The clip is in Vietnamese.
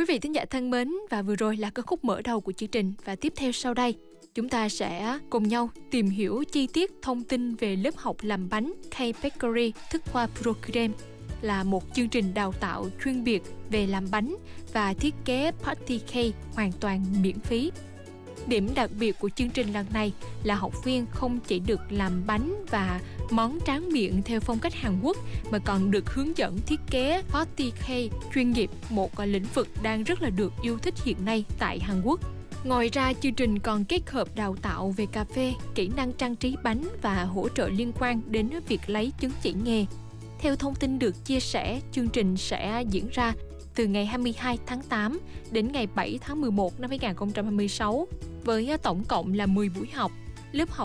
Quý vị thính giả thân mến, và vừa rồi là cái khúc mở đầu của chương trình. Và tiếp theo sau đây, chúng ta sẽ cùng nhau tìm hiểu chi tiết thông tin về lớp học làm bánh K-Bakery Thức Hoa Procurem, là một chương trình đào tạo chuyên biệt về làm bánh và thiết kế party cake hoàn toàn miễn phí. Điểm đặc biệt của chương trình lần này là học viên không chỉ được làm bánh và món tráng miệng theo phong cách Hàn Quốc, mà còn được hướng dẫn thiết kế party cake chuyên nghiệp, một lĩnh vực đang rất là được yêu thích hiện nay tại Hàn Quốc. Ngoài ra, chương trình còn kết hợp đào tạo về cà phê, kỹ năng trang trí bánh và hỗ trợ liên quan đến việc lấy chứng chỉ nghề. Theo thông tin được chia sẻ, chương trình sẽ diễn ra từ ngày 22 tháng 8 đến ngày 7 tháng 11 năm 2026 với tổng cộng là 10 buổi học. Lớp học